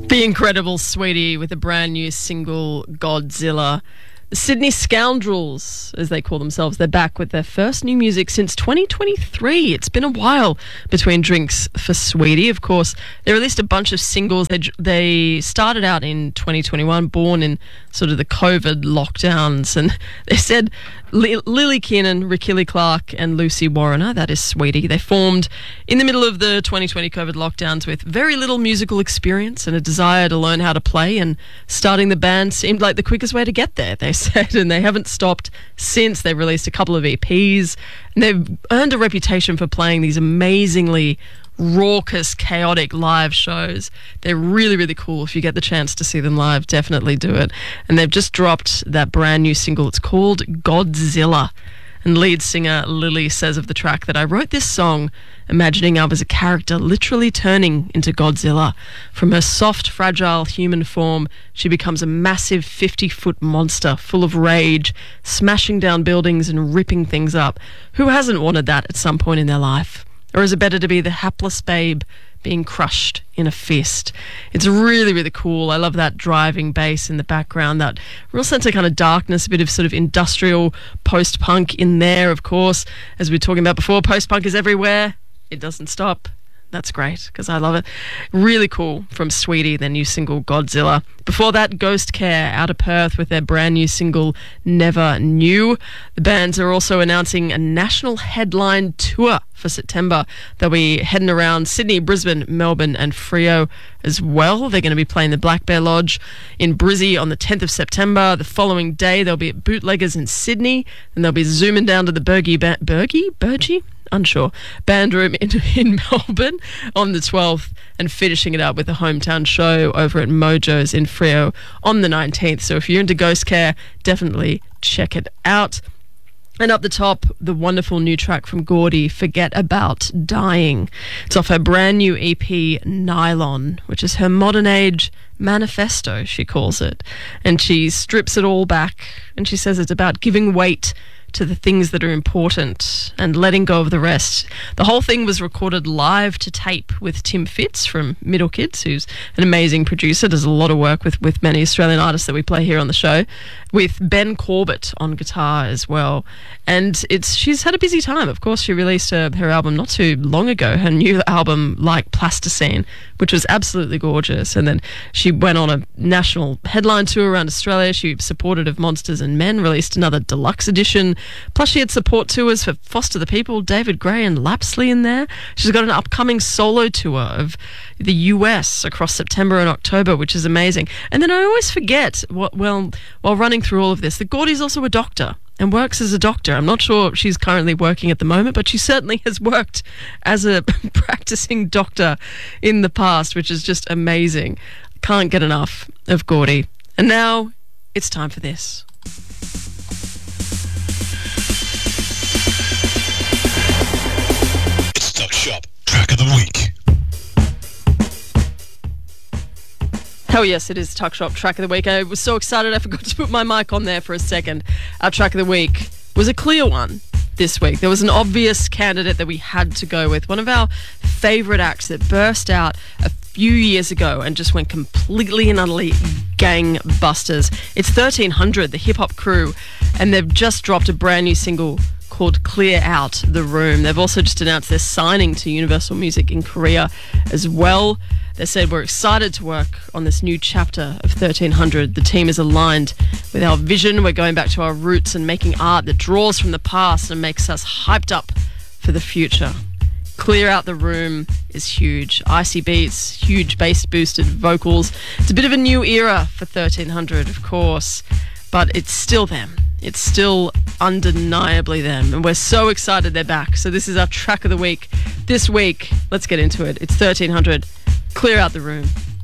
The incredible Sweetie with a brand new single, Godzilla. The Sydney Scoundrels, as they call themselves, they're back with their first new music since 2023. It's been a while between drinks for Sweetie. Of course, they released a bunch of singles. They started out in 2021, born in sort of the COVID lockdowns. And they said Lily Kiernan, Rikili Clark and Lucy Warrener, that is Sweetie, they formed in the middle of the 2020 COVID lockdowns with very little musical experience and a desire to learn how to play, and starting the band seemed like the quickest way to get there, they said, and they haven't stopped since. They released a couple of EPs and they've earned a reputation for playing these amazingly raucous, chaotic live shows. They're really, really cool. If you get the chance to see them live, definitely do it. And they've just dropped that brand new single. It's called Godzilla. And lead singer Lily says of the track that I wrote this song imagining I was a character literally turning into Godzilla. From her soft, fragile human form, she becomes a massive 50-foot monster full of rage, smashing down buildings and ripping things up. Who hasn't wanted that at some point in their life? Or is it better to be the hapless babe being crushed in a fist? It's really, really cool. I love that driving bass in the background, that real sense of kind of darkness, a bit of sort of industrial post-punk in there, of course. As we were talking about before, post-punk is everywhere. It doesn't stop. That's great, because I love it. Really cool from Sweetie, their new single, Godzilla. Before that, Ghost Care out of Perth with their brand new single, Never Knew. The bands are also announcing a national headline tour for September. They'll be heading around Sydney, Brisbane, Melbourne and Freo as well. They're going to be playing the Black Bear Lodge in Brizzy on the 10th of September. The following day, they'll be at Bootleggers in Sydney, and they'll be zooming down to the Burgie? Unsure. Band Room in Melbourne on the 12th, and finishing it up with a hometown show over at Mojo's in Freo on the 19th. So if you're into Ghost Care, definitely check it out. And up the top, the wonderful new track from Gordy, Forget About Dying. It's off her brand new EP, Nylon, which is her modern age manifesto, she calls it. And she strips it all back, and she says it's about giving weight to the things that are important and letting go of the rest. The whole thing was recorded live to tape with Tim Fitz from Middle Kids, who's an amazing producer, does a lot of work with many Australian artists that we play here on the show, with Ben Corbett on guitar as well. And she's had a busy time. Of course, she released her album not too long ago, her new album, Like Plasticine, which was absolutely gorgeous. And then she went on a national headline tour around Australia. She supported of Monsters and Men, released another deluxe edition. Plus, she had support tours for Foster the People, David Gray and Lapsley in there. She's got an upcoming solo tour of the US across September and October, which is amazing. And then I always forget, while running through all of this, that Gordy's also a doctor and works as a doctor. I'm not sure she's currently working at the moment, but she certainly has worked as a practicing doctor in the past, which is just amazing. Can't get enough of Gordy. And now it's time for this. It's Tuck Shop Track of the Week. Oh yes, it is Tuck Shop Track of the Week. I was so excited I forgot to put my mic on there for a second. Our Track of the Week was a clear one this week. There was an obvious candidate that we had to go with. One of our favourite acts that burst out a few years ago and just went completely and utterly gangbusters. It's 1300, the hip-hop crew, and they've just dropped a brand new single called Clear Out the Room. They've also just announced they're signing to Universal Music in Korea as well. They said, we're excited to work on this new chapter of 1300. The team is aligned with our vision. We're going back to our roots and making art that draws from the past and makes us hyped up for the future. Clear Out the Room is huge. Icy beats, huge bass boosted vocals. It's a bit of a new era for 1300, of course, but it's still them. It's still undeniably them, and we're so excited they're back. So this is our Track of the Week this week. Let's get into it. It's 1300. Clear Out the Room.